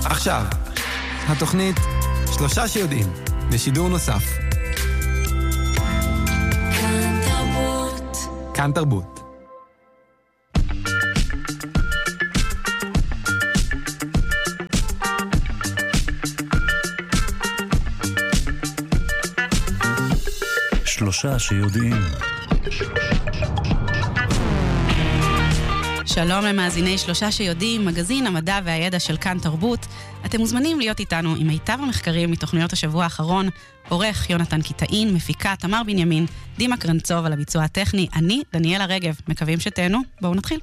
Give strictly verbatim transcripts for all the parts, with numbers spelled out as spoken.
עכשיו, התוכנית שלושה שיודעים, בשידור נוסף. כאן תרבות. כאן תרבות. שלושה שיודעים. שלום למאזיני שלושה שיודעים, מגזין המדע והידע של כאן תרבות. אתם מוזמנים להיות איתנו עם מיטב המחקרים מתוכניות השבוע האחרון. עורך יונתן קיטאין, מפיקה תמר בנימין, דימה קרנצוב על הביצוע הטכני, אני דניאלה רגב. מקווים שתהנו. בואו נתחיל.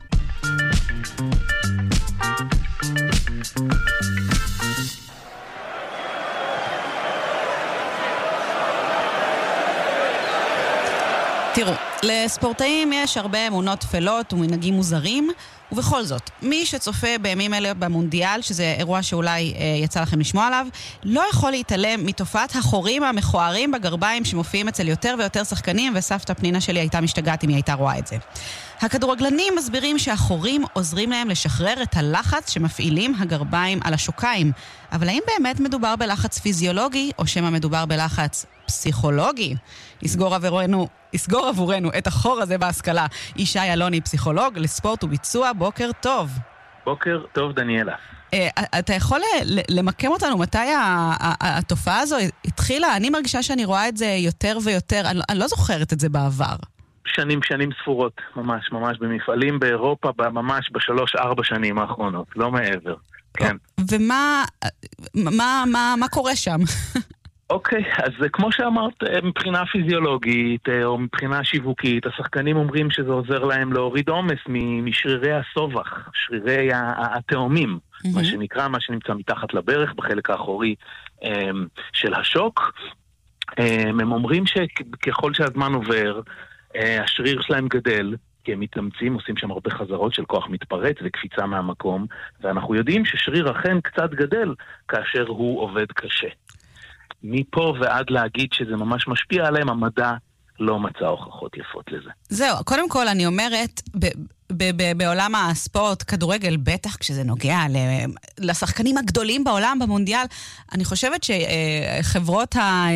תראו, לספורטאים יש הרבה אמונות תפלות ומנהגים מוזרים, ובכל זאת, מי שצופה בימים אלה במונדיאל, שזה אירוע שאולי אה, יצא לכם לשמוע עליו, לא יכול להתעלם מתופעת החורים המכוערים בגרביים שמופיעים אצל יותר ויותר שחקנים, וסבתא פנינה שלי הייתה משתגעת אם היא הייתה רואה את זה. הכדורגלנים מסבירים שהחורים עוזרים להם לשחרר את הלחץ שמפעילים הגרביים על השוקיים. אבל האם באמת מדובר בלחץ פיזיולוגי, או שמה מדובר בלחץ פסיכולוגי? יסגור עבורנו, יסגור עבורנו את החור הזה בהשכלה. ישי אלוני, פסיכולוג לספורט וביצוע, בוקר טוב. בוקר טוב, דניאלה. אתה יכול למקם אותנו מתי התופעה הזו התחילה? אני מרגישה שאני רואה את זה יותר ויותר, אני לא זוכרת את זה בעבר. שנים, שנים ספורות, ממש, ממש, במפעלים באירופה, ממש בשלוש, ארבע שנים האחרונות, לא מעבר. כן. ומה, מה, מה, מה קורה שם? אוקיי, אז כמו שאמרת, מבחינה פיזיולוגית או מבחינה שיווקית, השחקנים אומרים שזה עוזר להם להוריד עומס משרירי הסובח, שרירי התאומים, מה שנקרא, מה שנמצא מתחת לברך, בחלק האחורי של השוק. הם אומרים שככל שהזמן עובר, השריר שלהם גדל, כי הם מתאמצים, עושים שם הרבה חזרות של כוח מתפרץ וקפיצה מהמקום, ואנחנו יודעים ששריר אכן קצת גדל כאשר הוא עובד קשה. מפה ועד להגיד שזה ממש משפיע עליהם, המדע לא מצא הוכחות יפות לזה. זהו, קודם כל אני אומרת, ב- ב- בעולם הספורט, כדורגל, בטח כשזה נוגע לשחקנים הגדולים בעולם במונדיאל, אני חושבת שחברות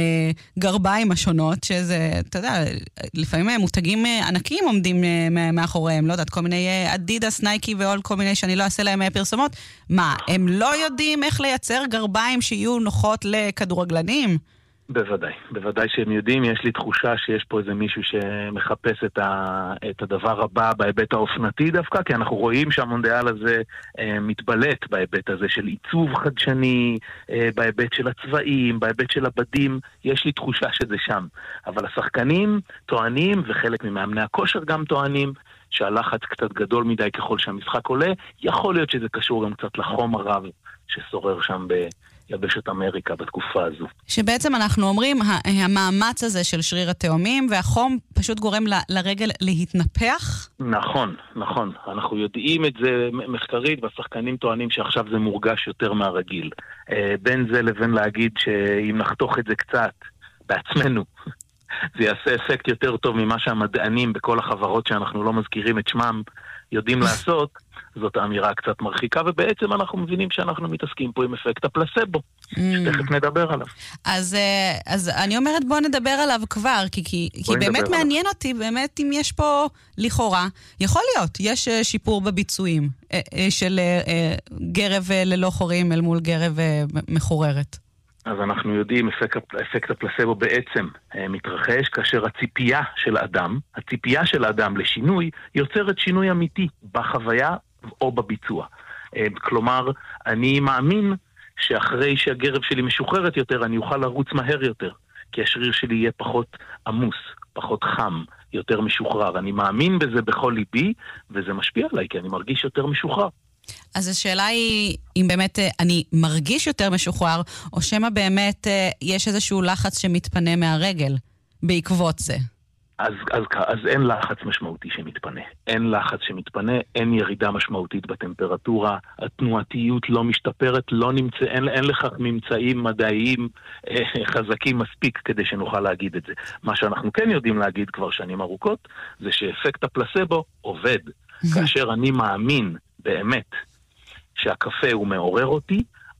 הגרביים השונות, שזה, אתה יודע, לפעמים מותגים ענקים עומדים מאחוריהם, לא יודעת, כל מיני אדידס, נייקי ועוד כל מיני שאני לא אעשה להם פרסומות. מה, הם לא יודעים איך לייצר גרביים שיהיו נוחות לכדורגלנים? בוודאי, בוודאי שהם יודעים, יש לי תחושה שיש פה איזה מישהו שמחפש את, ה, את הדבר הבא בהיבט האופנתי דווקא, כי אנחנו רואים שהמונדיאל הזה אה, מתבלט בהיבט הזה של עיצוב חדשני, אה, בהיבט של הצבעים, בהיבט של הבדים, יש לי תחושה שזה שם. אבל השחקנים טוענים, וחלק ממאמני הכושר גם טוענים, שהלחץ קצת גדול מדי ככל שהמשחק עולה, יכול להיות שזה קשור גם קצת לחום הרב ששורר שם ב... יבשת אמריקה בתקופה הזו. שבעצם אנחנו אומרים, המאמץ הזה של שריר התאומים, והחום פשוט גורם ל- לרגל להתנפח? נכון, נכון. אנחנו יודעים את זה מחקרית, והשחקנים טוענים שעכשיו זה מורגש יותר מהרגיל. בין זה לבין להגיד שאם נחתוך את זה קצת בעצמנו, זה יעשה אפקט יותר טוב ממה שהמדענים בכל החברות שאנחנו לא מזכירים את שמם יודעים לעשות, זאת האמירה קצת מרחיקה, ובעצם אנחנו מבינים שאנחנו מתעסקים פה עם אפקט הפלסבו, שתכף נדבר עליו. אז, אז אני אומרת בוא נדבר עליו כבר, כי, כי, כי באמת מעניין עליו. אותי, באמת אם יש פה לכאורה, יכול להיות, יש שיפור בביצועים של גרב ללא חורים אל מול גרב מחוררת. אז אנחנו יודעים, אפקט, אפקט הפלסבו בעצם אה, מתרחש כאשר הציפייה של אדם, הציפייה של אדם לשינוי, יוצרת שינוי אמיתי בחוויה או בביצוע. אה, כלומר, אני מאמין שאחרי שהגרב שלי משוחררת יותר, אני אוכל לרוץ מהר יותר, כי השריר שלי יהיה פחות עמוס, פחות חם, יותר משוחרר. אני מאמין בזה בכל ליבי, וזה משפיע עליי, כי אני מרגיש יותר משוחרר. אז השאלה היא, אם באמת אני מרגיש יותר משוחרר, או שמה באמת יש איזשהו לחץ שמתפנה מהרגל בעקבות זה? אז, אז, אז אין לחץ משמעותי שמתפנה. אין לחץ שמתפנה, אין ירידה משמעותית בטמפרטורה, התנועתיות לא משתפרת, לא נמצא, אין, אין לכך ממצאים מדעיים אה, חזקים מספיק כדי שנוכל להגיד את זה. מה שאנחנו כן יודעים להגיד כבר שנים ארוכות, זה שאפקט הפלסבו עובד. כאשר אני מאמין באמת שהקפה הוא מעורר אותי,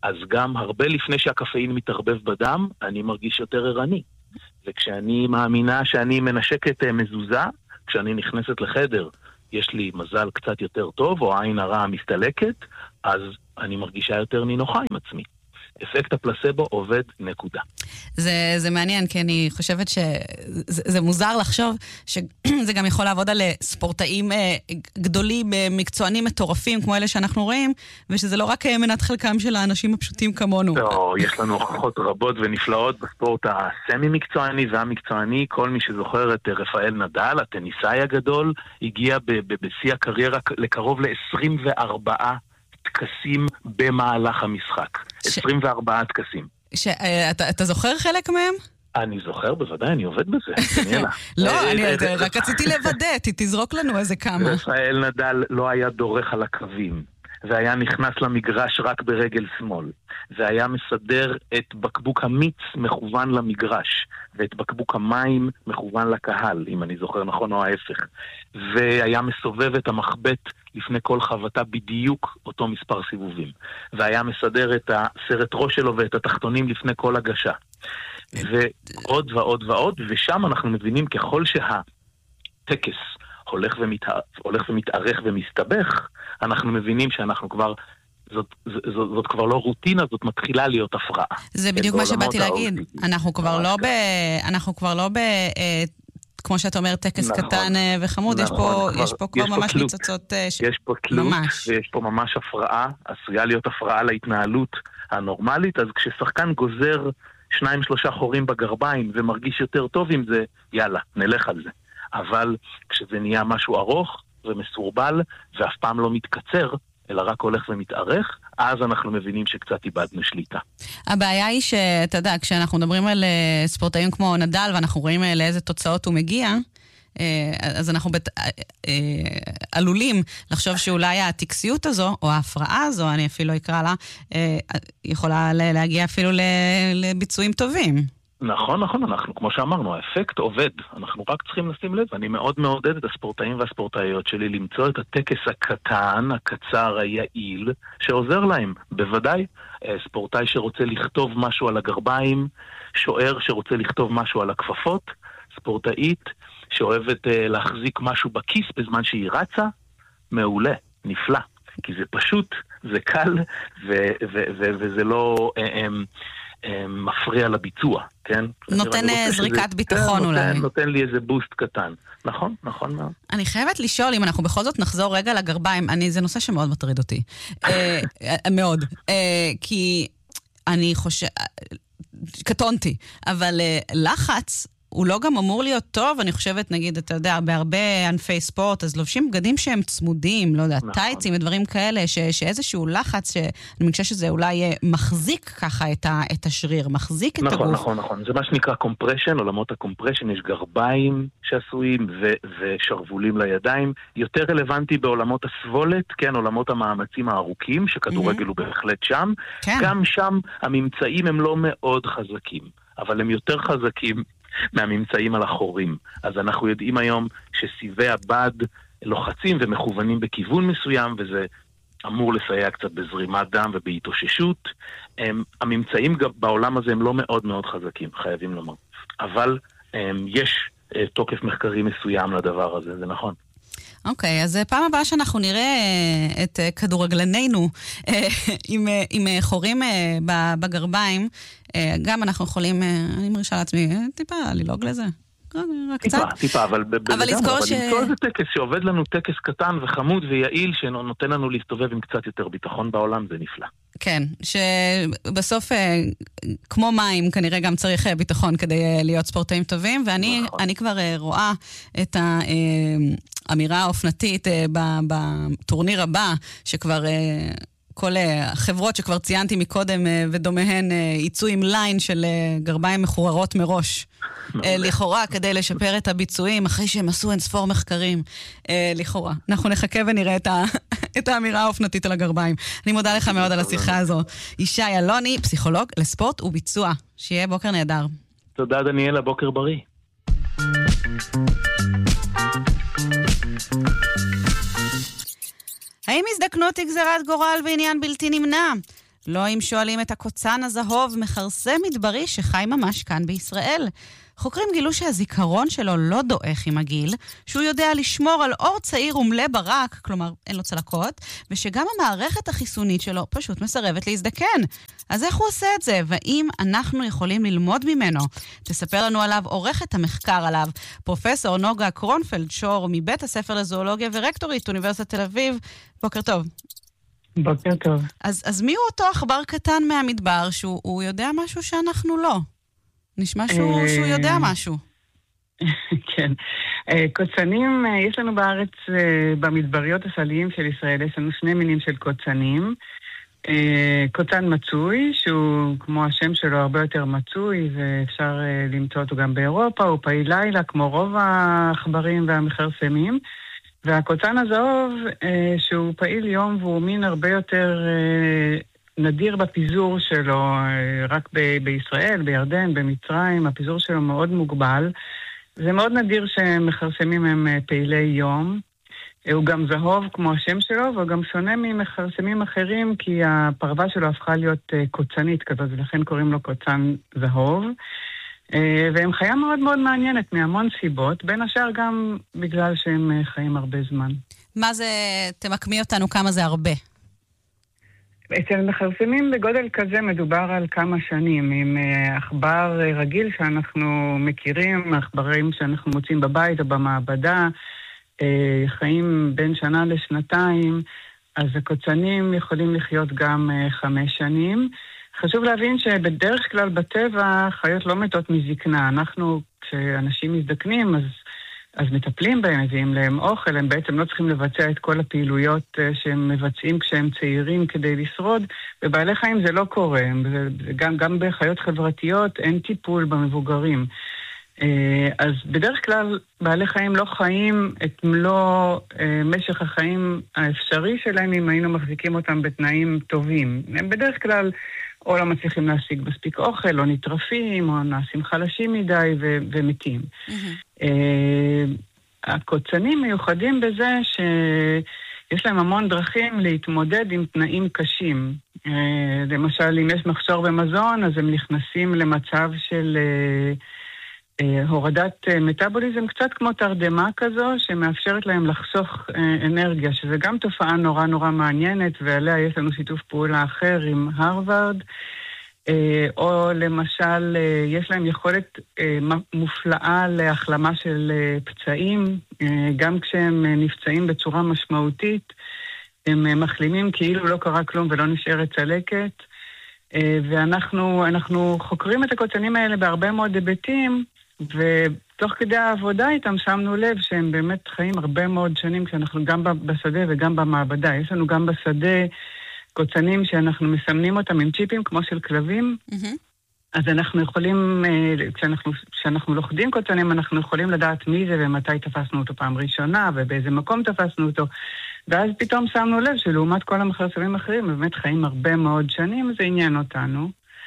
אז גם הרבה לפני שהקפאין מתערבב בדם, אני מרגיש יותר ערני. וכשאני מאמינה שאני מנשקת מזוזה, כשאני נכנסת לחדר, יש לי מזל קצת יותר טוב, או עין הרע מסתלקת, אז אני מרגישה יותר נינוחה עם עצמי. אפקט הפלסבו עובד נקודה. זה, זה מעניין, כי אני חושבת שזה זה מוזר לחשוב שזה גם יכול לעבוד על ספורטאים גדולים, מקצוענים מטורפים, כמו אלה שאנחנו רואים, ושזה לא רק מנת חלקם של האנשים הפשוטים כמונו. לא, יש לנו הוכחות רבות ונפלאות בספורט הסמי-מקצועני והמקצועני. כל מי שזוכר את רפאל נדל, הטניסאי הגדול, הגיע בשיא הקריירה לקרוב ל-עשרים וארבעה טקסים במהלך המשחק. ש... עשרים וארבעה טקסים. ש... אתה, אתה זוכר חלק מהם? אני זוכר, בוודאי, אני עובד בזה. לא, אני רק רציתי לוודא, תזרוק לנו איזה כמה. רפאל נדל לא היה דורך על הקווים, והיה נכנס למגרש רק ברגל שמאל, והיה מסדר את בקבוק המיץ מכוון למגרש, ואת בקבוק המים מכוון לקהל, אם אני זוכר נכון או ההפך, והיה מסובב את המחבט לפני כל חבטה בדיוק אותו מספר סיבובים, והיה מסדר את הסרט ראש שלו ואת התחתונים לפני כל הגשה, ועוד ועוד ועוד, ושם אנחנו מבינים ככל שהטקס הולך, ומתאר, הולך ומתארך ומסתבך, אנחנו מבינים שאנחנו כבר, זאת, זאת, זאת כבר לא רוטינה, זאת מתחילה להיות הפרעה. זה בדיוק מה שבאתי להגיד. אנחנו כבר לא ב... אנחנו כבר לא ב... כמו שאתה אומר, טקס נכון, קטן וחמוד, נכון, יש פה, כבר, יש פה כבר יש ממש ניצוצות... יש פה תלות, ממש. ויש פה ממש הפרעה, עשויה להיות הפרעה להתנהלות הנורמלית, אז כששחקן גוזר שניים שלושה חורים בגרביים ומרגיש יותר טוב עם זה, יאללה, נלך על זה. אבל כשזה נהיה משהו ארוך ומסורבל ואף פעם לא מתקצר, אלא רק הולך ומתארך, אז אנחנו מבינים שקצת איבדנו שליטה. הבעיה היא שאתה יודע, כשאנחנו מדברים על ספורטאים כמו נדל, ואנחנו רואים לאיזה תוצאות הוא מגיע, אז אנחנו בת... עלולים לחשוב שאולי הטקסיות הזו, או ההפרעה הזו, אני אפילו אקרא לה, יכולה להגיע אפילו לביצועים טובים. נכון, נכון, אנחנו, כמו שאמרנו, האפקט עובד. אנחנו רק צריכים לשים לב, אני מאוד מעודד את הספורטאים והספורטאיות שלי למצוא את הטקס הקטן, הקצר, היעיל, שעוזר להם. בוודאי, ספורטאי שרוצה לכתוב משהו על הגרביים, שוער שרוצה לכתוב משהו על הכפפות, ספורטאית שאוהבת להחזיק משהו בכיס בזמן שהיא רצה, מעולה, נפלא. כי זה פשוט, זה קל, ו- ו- ו- וזה לא... מפריע לביצוע, כן? נותן זריקת ביטחון אולי. נותן לי איזה בוסט קטן. נכון, נכון מאוד. אני חייבת לשאול, אם אנחנו בכל זאת נחזור רגע לגרביים, זה נושא שמאוד מטריד אותי. מאוד. כי אני חושב... קטונתי. אבל לחץ... הוא לא גם אמור להיות טוב, אני חושבת, נגיד, אתה יודע, בהרבה ענפי ספורט, אז לובשים בגדים שהם צמודים, לא יודע, נכון. טייצים ודברים כאלה, ש, שאיזשהו לחץ, שאני מגשה שזה אולי מחזיק ככה את, ה, את השריר, מחזיק את נכון, הגוף. נכון, נכון, נכון. זה מה שנקרא קומפרשן, עולמות הקומפרשן, יש גרביים שעשויים ו, ושרבולים לידיים, יותר רלוונטי בעולמות הסבולת, כן, עולמות המאמצים הארוכים, שכדורגל mm-hmm. הוא בהחלט שם, כן. גם שם הממצאים הם לא מאוד חזקים, אבל הם יותר חזקים, מהממצאים על החורים. אז אנחנו יודעים היום שסיבי הבד לוחצים ומכוונים בכיוון מסוים, וזה אמור לסייע קצת בזרימת דם ובהתאוששות. הם, הממצאים בעולם הזה הם לא מאוד מאוד חזקים, חייבים לומר. אבל הם, יש תוקף מחקרי מסוים לדבר הזה, זה נכון. אוקיי, okay, אז פעם הבאה שאנחנו נראה את כדורגלנינו עם, עם חורים בגרביים, גם אנחנו יכולים, אני מרשה לעצמי, טיפה ללעוג לזה. טיפה, טיפה, אבל לזכור איזה טקס שעובד לנו טקס קטן וחמוד ויעיל, שנותן לנו להסתובב עם קצת יותר ביטחון בעולם, זה נפלא. כן, שבסוף, כמו מים, כנראה גם צריך ביטחון כדי להיות ספורטאים טובים, ואני כבר רואה את האמירה האופנתית בטורניר הבא, שכבר... כל החברות שכבר ציינתי מקודם ודומיהן ייצאו עם ליין של גרביים מחוררות מראש. לכאורה, כדי לשפר את הביצועים, אחרי שהם עשו אין ספור מחקרים. לכאורה. אנחנו נחכה ונראה את האמירה האופנתית על הגרביים. אני מודה לך מאוד על השיחה הזו. ישי אלוני, פסיכולוג לספורט וביצוע. שיהיה בוקר נהדר. תודה דניאלה, בוקר בריא. האם הזדקנות היא גזרת גורל ועניין בלתי נמנע? לא אם שואלים את הקוצן הזהוב מחרסם מדברי שחי ממש כאן בישראל. חוקרים גילו שהזיכרון שלו לא דועך עם הגיל, שהוא יודע לשמור על אור צעיר ומלא ברק, כלומר אין לו צלקות, ושגם המערכת החיסונית שלו פשוט מסרבת להזדקן. אז איך הוא עושה את זה? והאם אנחנו יכולים ללמוד ממנו? תספר לנו עליו עורכת המחקר עליו, פרופסור נוגה קרונפלד שור מבית הספר לזואולוגיה ורקטורית אוניברסיטת תל אביב. בוקר טוב. בוקר טוב. אז, אז מי הוא אותו עכבר קטן מהמדבר שהוא יודע משהו שאנחנו לא? נשמע שהוא, שהוא יודע משהו. כן. קוצנים, יש לנו בארץ, במדבריות הסליים של ישראל, יש לנו שני מינים של קוצנים. קוצן מצוי, שהוא כמו השם שלו הרבה יותר מצוי, ואפשר למצוא אותו גם באירופה, הוא פעיל לילה, כמו רוב העכברים והמחרסמים. והקוצן הזהוב, שהוא פעיל יום, והוא מין הרבה יותר נדיר בפיזור שלו, רק ב- בישראל, בירדן, במצרים, הפיזור שלו מאוד מוגבל. זה מאוד נדיר שמחרסמים הם פעילי יום. הוא גם זהוב כמו השם שלו, והוא גם שונה ממחרסמים אחרים, כי הפרווה שלו הפכה להיות קוצנית כזאת, ולכן קוראים לו קוצן זהוב. והם חיה מאוד מאוד מעניינת מהמון סיבות, בין השאר גם בגלל שהם חיים הרבה זמן. מה זה, תמקמי אותנו כמה זה הרבה? אצל מחרסמים בגודל כזה מדובר על כמה שנים, עם עכבר רגיל שאנחנו מכירים, עכברים שאנחנו מוצאים בבית או במעבדה, חיים בין שנה לשנתיים, אז הקוצנים יכולים לחיות גם חמש שנים. חשוב להבין שבדרך כלל בטבע חיות לא מתות מזקנה. אנחנו, כשאנשים מזדקנים, אז, אז מטפלים בהם, מביאים להם אוכל, הם בעצם לא צריכים לבצע את כל הפעילויות שהם מבצעים כשהם צעירים כדי לשרוד. בבעלי חיים זה לא קורה, גם, גם בחיות חברתיות אין טיפול במבוגרים. אז בדרך כלל בעלי חיים לא חיים את מלוא משך החיים האפשרי שלהם אם היינו מחזיקים אותם בתנאים טובים. הם בדרך כלל או לא מצליחים להשיג מספיק אוכל, או נטרפים, או נעשים חלשים מדי ו- ומתים. Mm-hmm. הקוצנים מיוחדים בזה שיש להם המון דרכים להתמודד עם תנאים קשים. למשל, אם יש מחסור במזון, אז הם נכנסים למצב של הורדת מטאבוליזם, קצת כמו תרדמה כזו, שמאפשרת להם לחסוך אנרגיה, שזה גם תופעה נורא נורא מעניינת, ועליה יש לנו שיתוף פעולה אחר עם הרווארד, או למשל, יש להם יכולת מופלאה להחלמה של פצעים, גם כשהם נפצעים בצורה משמעותית, הם מחלימים כאילו לא קרה כלום ולא נשארת צלקת, ואנחנו אנחנו חוקרים את הקוצנים האלה בהרבה מאוד היבטים, ותוך כדי העבודה איתם שמנו לב שהם באמת חיים הרבה מאוד שנים, כשאנחנו גם בשדה וגם במעבדה. יש לנו גם בשדה קוצנים שאנחנו מסמנים אותם עם צ'יפים כמו של כלבים, mm-hmm. אז אנחנו יכולים, כשאנחנו, כשאנחנו לוכדים קוצנים, אנחנו יכולים לדעת מי זה ומתי תפסנו אותו פעם ראשונה ובאיזה מקום תפסנו אותו, ואז פתאום שמנו לב שלעומת כל המחרסמים האחרים, באמת חיים הרבה מאוד שנים, זה עניין אותנו.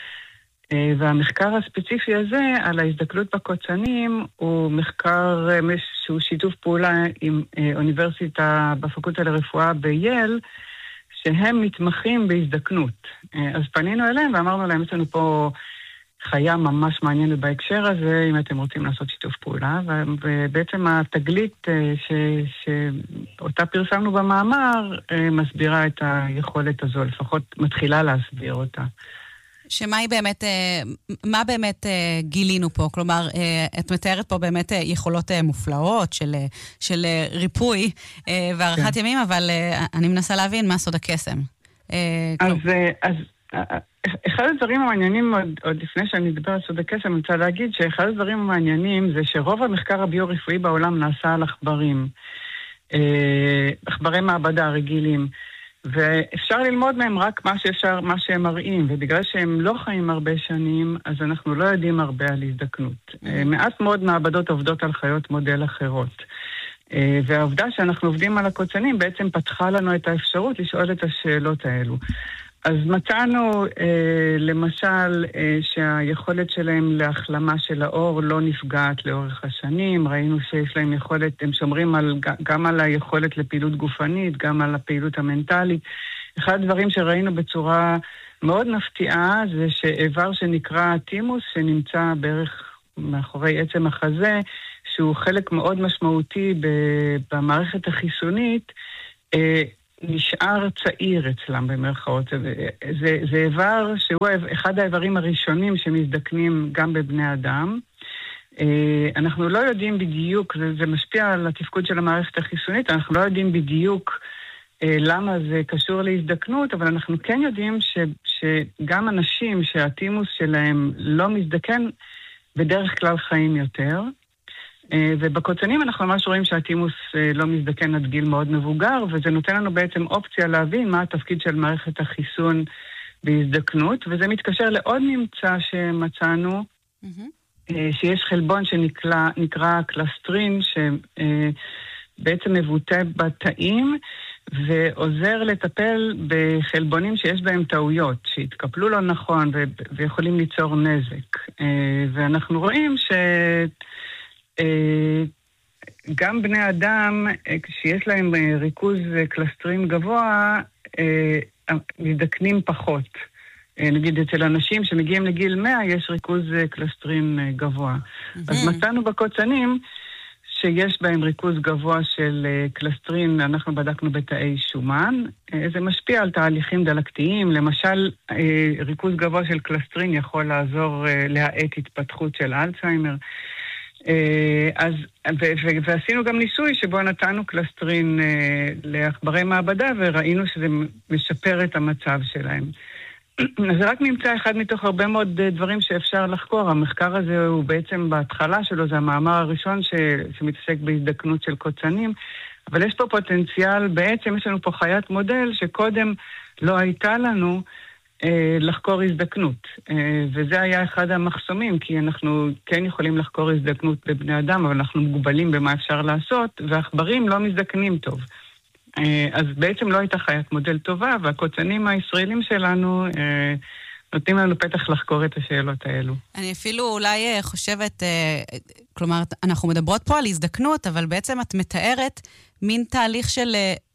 והמחקר הספציפי הזה על ההזדקנות בקוצנים הוא מחקר שהוא שיתוף פעולה עם אוניברסיטה בפקולטה לרפואה בייל, שהם מתמחים בהזדקנות. אז פנינו אליהם ואמרנו להם, יש לנו פה חיה ממש מעניינת בהקשר הזה, אם אתם רוצים לעשות שיתוף פעולה, ובעצם התגלית ש, שאותה פרסמנו במאמר מסבירה את היכולת הזו, לפחות מתחילה להסביר אותה. שמה היא באמת, מה באמת גילינו פה? כלומר, את מתארת פה באמת יכולות מופלאות של, של ריפוי וערכת כן. ימים, אבל אני מנסה להבין מה סוד הקסם. אז, אז אחד הדברים המעניינים, עוד, עוד לפני שאני אדבר על סוד הקסם, אני רוצה להגיד שאחד הדברים המעניינים זה שרוב המחקר הביו-רפואי בעולם נעשה על עכברים. עכברי מעבדה רגילים. ואפשר ללמוד מהם רק מה שאפשר, מה שהם מראים, ובגלל שהם לא חיים הרבה שנים, אז אנחנו לא יודעים הרבה על הזדקנות. מעט מאוד מעבדות עובדות על חיות מודל אחרות. והעובדה שאנחנו עובדים על הקוצנים בעצם פתחה לנו את האפשרות לשאול את השאלות האלו. אז מצאנו אה, למשל אה, שהיכולת שלהם להחלמה של האור לא נפגעת לאורך השנים, ראינו שיש להם יכולת, הם שומרים על, גם על היכולת לפעילות גופנית, גם על הפעילות המנטלית. אחד הדברים שראינו בצורה מאוד מפתיעה זה שאיבר שנקרא טימוס, שנמצא בערך מאחורי עצם החזה, שהוא חלק מאוד משמעותי במערכת החיסונית, נשאר צעיר אצלם במרכאות. זה, זה איבר שהוא אחד האיברים הראשונים שמזדקנים גם בבני אדם. אנחנו לא יודעים בדיוק, זה, זה משפיע על התפקוד של המערכת החיסונית, אנחנו לא יודעים בדיוק למה זה קשור להזדקנות, אבל אנחנו כן יודעים ש, שגם אנשים שהטימוס שלהם לא מזדקן, בדרך כלל חיים יותר. ובקוצנים אנחנו ממש רואים שהטימוס לא מזדקן עד גיל מאוד מבוגר, וזה נותן לנו בעצם אופציה להבין מה התפקיד של מערכת החיסון בהזדקנות, וזה מתקשר לעוד ממצא שמצאנו, mm-hmm. שיש חלבון שנקרא קלסטרין, שבעצם מבוטא בתאים, ועוזר לטפל בחלבונים שיש בהם טעויות, שהתקפלו לא נכון ו- ויכולים ליצור נזק. ואנחנו רואים ש... גם בני אדם, כשיש להם ריכוז קלסטרין גבוה, מזדקנים פחות. נגיד, אצל אנשים שמגיעים לגיל מאה, יש ריכוז קלסטרין גבוה. אז מצאנו בקוצנים שיש בהם ריכוז גבוה של קלסטרין, אנחנו בדקנו בתאי שומן. זה משפיע על תהליכים דלקתיים. למשל, ריכוז גבוה של קלסטרין יכול לעזור להאט התפתחות של אלצהיימר. אז, ו- ו- ועשינו גם ניסוי שבו נתנו קלסטרין לעכברי מעבדה וראינו שזה משפר את המצב שלהם. אז זה רק ממצא אחד מתוך הרבה מאוד דברים שאפשר לחקור. המחקר הזה הוא בעצם בהתחלה שלו, זה המאמר הראשון ש- שמתעסק בהזדקנות של קוצנים, אבל יש פה פוטנציאל, בעצם יש לנו פה חיית מודל שקודם לא הייתה לנו, לחקור הזדקנות, וזה היה אחד המחסומים, כי אנחנו כן יכולים לחקור הזדקנות בבני אדם, אבל אנחנו מוגבלים במה אפשר לעשות, והעכברים לא מזדקנים טוב. אז בעצם לא הייתה חיית מודל טובה, והקוצנים הישראלים שלנו נותנים לנו פתח לחקור את השאלות האלו. אני אפילו אולי חושבת, כלומר, אנחנו מדברות פה על הזדקנות, אבל בעצם את מתארת מין תהליך של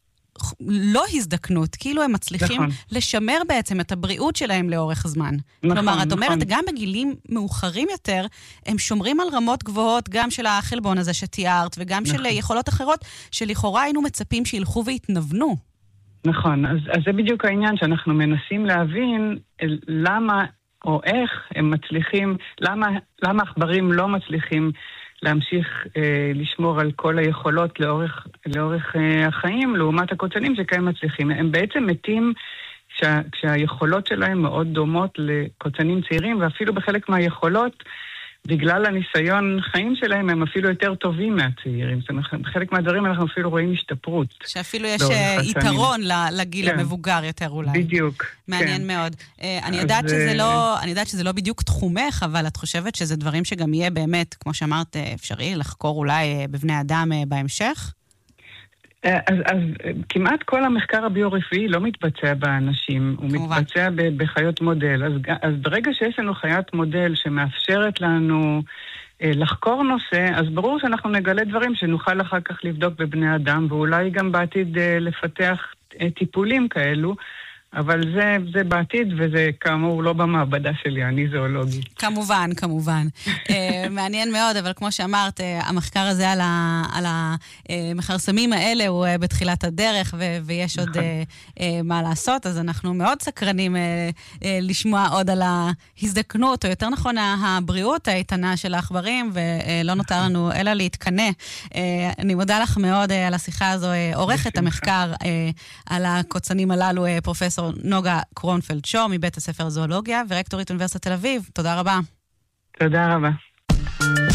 לא הזדקנות, כאילו הם מצליחים נכון. לשמר בעצם את הבריאות שלהם לאורך זמן. נכון, כלומר, את אומרת, נכון. גם בגילים מאוחרים יותר, הם שומרים על רמות גבוהות, גם של החלבון הזה שתיארת, וגם נכון. של יכולות אחרות, שלכאורה היינו מצפים שילכו והתנוונו. נכון, אז, אז זה בדיוק העניין שאנחנו מנסים להבין למה או איך הם מצליחים, למה, למה עכברים לא מצליחים להמשיך אה, לשמור על כל היכולות לאורך, לאורך אה, החיים, לעומת הקוצנים שכהם מצליחים. הם בעצם מתים כשה, כשהיכולות שלהם מאוד דומות לקוצנים צעירים, ואפילו בחלק מהיכולות, בגלל הניסיון חיים שלהם, הם אפילו יותר טובים מהצעירים. זאת אומרת, בחלק מהדברים אנחנו אפילו רואים השתפרות. שאפילו יש יתרון לגיל כן. המבוגר יותר אולי. בדיוק. מעניין כן. מאוד. אני יודעת, אז... שזה לא, אני יודעת שזה לא בדיוק תחומך, אבל את חושבת שזה דברים שגם יהיה באמת, כמו שאמרת, אפשרי לחקור אולי בבני אדם בהמשך? אז, אז כמעט כל המחקר הביו-רפואי לא מתבצע באנשים, הוא כמובן. מתבצע בחיות מודל. אז, אז ברגע שיש לנו חיית מודל שמאפשרת לנו אה, לחקור נושא, אז ברור שאנחנו נגלה דברים שנוכל אחר כך לבדוק בבני אדם, ואולי גם בעתיד אה, לפתח אה, טיפולים כאלו, אבל זה, זה בעתיד, וזה כאמור לא במעבדה שלי, אני זואולוגי. כמובן, כמובן. מעניין מאוד, אבל כמו שאמרת, המחקר הזה על המחרסמים האלה הוא בתחילת הדרך, ויש עוד מה לעשות, אז אנחנו מאוד סקרנים לשמוע עוד על ההזדקנות, או יותר נכון, הבריאות האיתנה של העכברים, ולא נותר לנו אלא להתקנה. אני מודה לך מאוד על השיחה הזו, עורכת המחקר על הקוצנים הללו, פרופסור נוגה קרונפלד שור מבית הספר זואולוגיה ורקטורית אוניברסיטת תל אביב. תודה רבה. תודה רבה.